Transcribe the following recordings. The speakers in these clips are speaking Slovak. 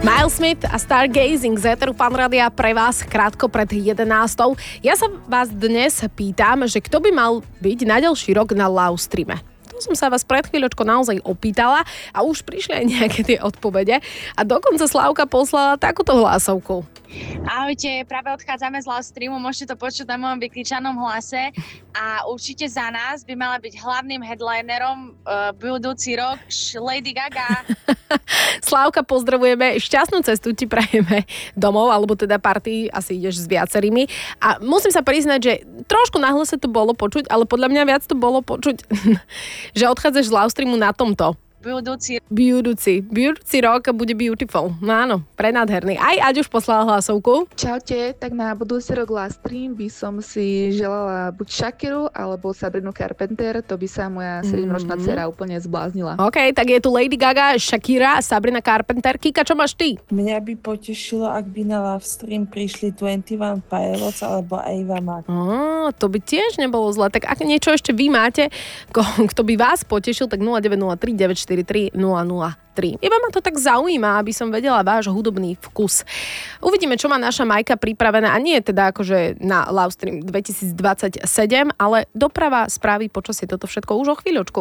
Miles Smith a Stargazing z éteru Fanrádia pre vás krátko pred 11. Ja sa vás dnes pýtam, že kto by mal byť na ďalší rok na Love streame. To som sa vás pred chvíľočkou naozaj opýtala a už prišli aj nejaké tie odpovede a dokonca Slávka poslala takúto hlasovku. Ahojte, práve odchádzame z live streamu, môžete to počuť na mojom vykričanom hlase a určite za nás by mala byť hlavným headlinerom budúci rok Lady Gaga. Slávka, pozdravujeme, šťastnú cestu ti prajeme domov, alebo teda party, asi ideš s viacerými. A musím sa priznať, že trošku na hlase to bolo počuť, ale podľa mňa viac to bolo počuť, že odchádzaš z live streamu na tomto. Budúci rok bude beautiful. No áno, prenádherný. Aj Aďuš poslala hlasovku. Čaute, tak na budúci rok live stream by som si želala buď Shakiru alebo Sabrinu Carpenter, to by sa moja 7-ročná dcera úplne zbláznila. OK, tak je tu Lady Gaga, Shakira a Sabrina Carpenter. Kika, čo máš ty? Mňa by potešilo, ak by na live stream prišli 21 Pilots alebo Ava Max. To by tiež nebolo zle. Tak ak niečo ešte vy máte, kto by vás potešil, tak 0903 943 003. Iba ma to tak zaujíma, aby som vedela váš hudobný vkus. Uvidíme, čo má naša Majka pripravená. A nie teda akože na Love stream 2027, ale doprava, správy, počasie, toto všetko už o chvíľočku.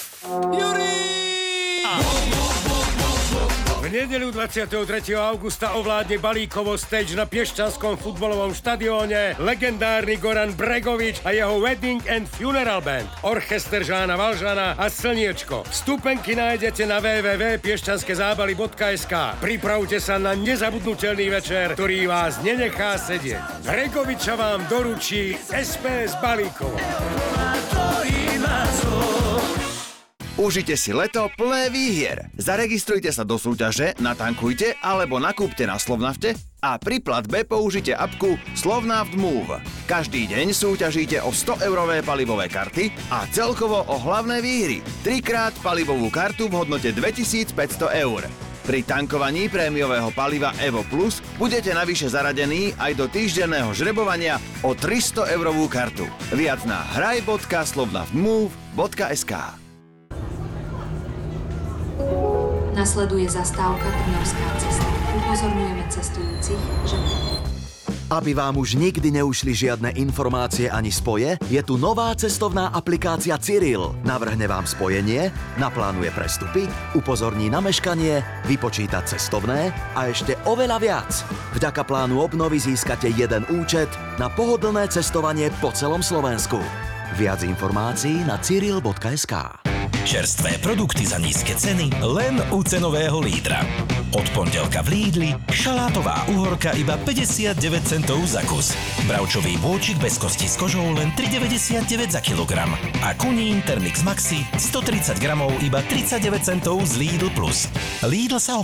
V nedeľu 23. augusta ovládne balíkovo stage na Piešťanskom futbalovom štadióne legendárny Goran Bregovič a jeho Wedding and Funeral Band, orchester Žána Valžana a Slniečko. Vstupenky nájdete na www.piešťanskezábali.sk. Pripravte sa na nezabudnutelný večer, ktorý vás nenechá sedieť. Bregoviča vám doručí SPS Balíkovo. Užite si leto plné výhier. Zaregistrujte sa do súťaže, natankujte alebo nakúpte na Slovnafte a pri platbe použite apku Slovnaft Move. Každý deň súťažíte o 100-eurové palivové karty a celkovo o hlavné výhry. 3-krát palivovú kartu v hodnote 2500 eur. Pri tankovaní prémiového paliva Evo Plus budete navyše zaradení aj do týždenného žrebovania o 300-eurovú kartu. Viac na hraj.slovnaftmove.sk. Nasleduje zastávka Trnavská cesta. Upozorňujeme cestujúcich, že... Aby vám už nikdy neušli žiadne informácie ani spoje, je tu nová cestovná aplikácia Cyril. Navrhne vám spojenie, naplánuje prestupy, upozorní na meškanie, vypočíta cestovné a ešte oveľa viac. Vďaka plánu obnovy získate jeden účet na pohodlné cestovanie po celom Slovensku. Viac informácií na cyril.sk. Čerstvé produkty za nízke ceny len u cenového lídra. Od pondelka v Lidli šalátová uhorka iba 59 centov za kus. Bravčový bôčik bez kosti s kožou len 3,99 za kilogram. A kunín Ternix Maxi 130 gramov iba 39 centov z Lidl Plus. Lidl sa